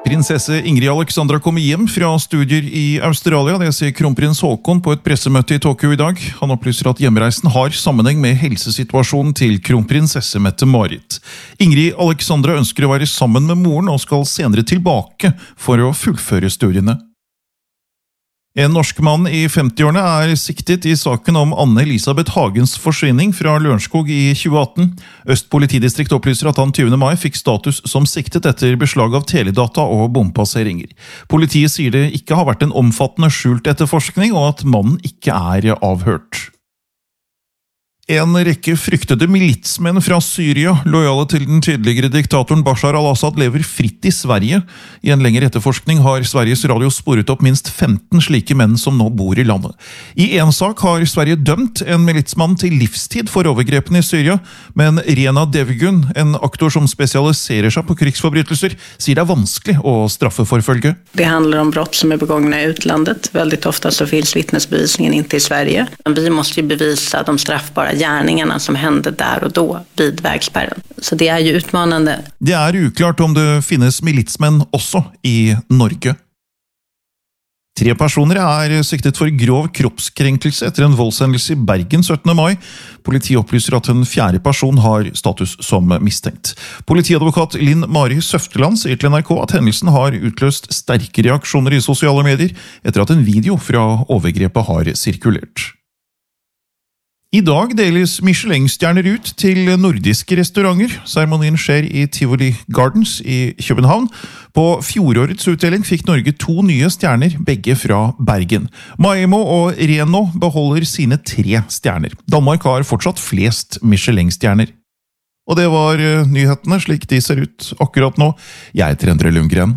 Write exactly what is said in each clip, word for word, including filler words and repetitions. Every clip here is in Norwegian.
Prinsesse Ingrid Alexandra kommer hjem fra studier i Australia. Det sier kronprins Haakon på et pressemøte i Tokyo i dag. Han opplyser at hjemreisen har sammenheng med helsesituasjonen til kronprinsesse Mette-Marit. Ingrid Alexandra ønsker å være sammen med moren og skal senere tilbake for å fullføre studiene. En norsk mann i femtiårene er siktet i saken om Anne-Elisabeth Hagens forsvinning fra Lørenskog i tjue atten. Øst politidistrikt opplyser at han tyvende mai fikk status som siktet etter beslag av teledata og bompasseringer. Politiet sier det ikke har vært en omfattende skjult etterforskning, og at mannen ikke er avhørt. En rekke fryktede militsmenn fra Syria, lojale til den tidligere diktatoren Bashar al-Assad, lever fritt i Sverige. I en lengre etterforskning har Sveriges Radio sporet opp minst femten slike menn som nå bor i landet. I en sak har Sverige dømt en militsmann til livstid for overgrepene i Syria, men Rena Devgun, en aktor som spesialiserer seg på krigsforbrytelser, sier det er vanskelig å straffeforfølge. Det handler om brott som er begångna i utlandet. Veldig ofte så finns vittnesbevisningen inte i Sverige. Vi måste ju bevisa de straffbara gärningarna som hände där och då vid vägspärren. Så det är ju utmanande. Det er uklart om det finnes militsmenn også i Norge. Tre personer er siktet for grov kroppskrenkelse etter en voldshendelse i Bergen syttende mai. Politiet opplyser at en fjerde person har status som mistenkt. Politiadvokat Linn Mari Søfteland sier til N R K at hendelsen har utløst sterke reaksjoner i sosiale medier etter at en video fra overgrepet har sirkulert. I dag deles Michelin-stjerner ut til nordiske restauranter. Seremonien skjer i Tivoli Gardens i København. På fjorårets utdeling fikk Norge to nye stjerner, begge fra Bergen. Maimo og Reno beholder sine tre stjerner. Danmark har fortsatt flest Michelin-stjerner. Og det var nyhetene slik de ser ut akkurat nå. Jeg heter Endre Lundgren.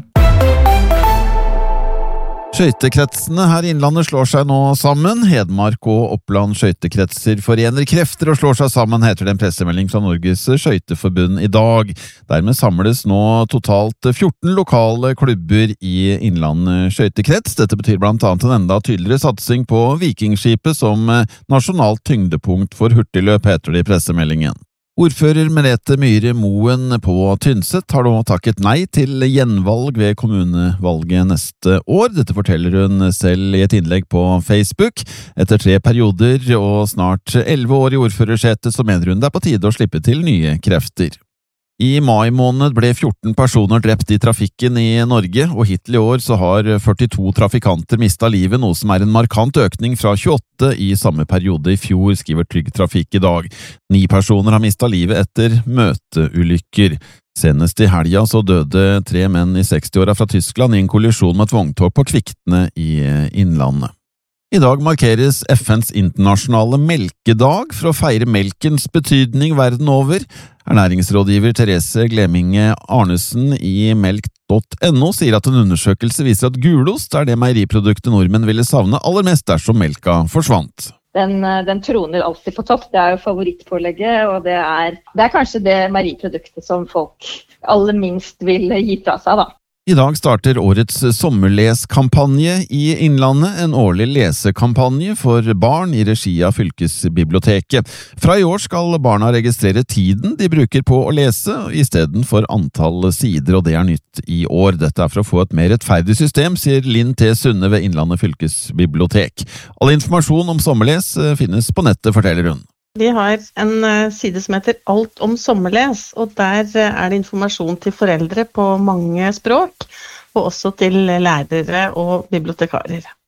Skøytekretsene her i Innlandet slår seg nå sammen. Hedmark og Oppland skøytekretser forener krefter og slår seg sammen, heter det en pressemelding fra Norges Skøyteforbund i dag. Dermed samles nå totalt fjorten lokale klubber i Innlandet skøytekrets. Dette betyr blant annet en enda tydeligere satsing på Vikingskipet som nasjonalt tyngdepunkt for hurtigløp, heter det i pressemeldingen. Ordfører Merete Myhre Moen på Tynset har nå takket nei til gjenvalg ved kommunevalget neste år. Dette forteller hun selv i et innlegg på Facebook. Etter tre perioder og snart elleve år i ordførersetet så mener hun det er på tide å slippe til nye krefter. I mai måned ble fjorten personer drept i trafikken i Norge, og hittil i år så har førtito trafikanter mistet livet, noe som er en markant økning fra tjueåtte i samme periode i fjor, skriver Trygg Trafikk i dag. Ni personer har mistet livet etter møteulykker. Senest i helga så døde tre menn i sekstiåra fra Tyskland i en kollisjon med et vogntog på Kviktene i Innlandet. I dag markeres F N's internasjonale melkedag for å feire melkens betydning verden over. Ernæringsrådgiver Therese Gleminge Arnesen i melk punktum no sier at en undersøkelse viser at gulost er det meieriproduktet nordmenn ville savne aller mest dersom melka forsvant. Den, den troner alltid på topp. Det er jo favorittpålegget, og det er, det er kanskje det meieriproduktet som folk aller minst vil gi fra seg, da. I dag starter årets sommerleskampanje i Innlandet, en årlig lesekampanje for barn i regi av fylkesbiblioteket. Fra i år skal barna registrere tiden de bruker på å lese, i stedet for antall sider, og det er nytt i år. Dette er for å få et mer rettferdig system, sier Linn T. Sunne ved Innlandet fylkesbibliotek. All informasjon om sommerles finnes på nettet, forteller hun. Vi har en side som heter Alt om sommerles, og der er det informasjon til foreldre på mange språk, og også til lærere og bibliotekarer.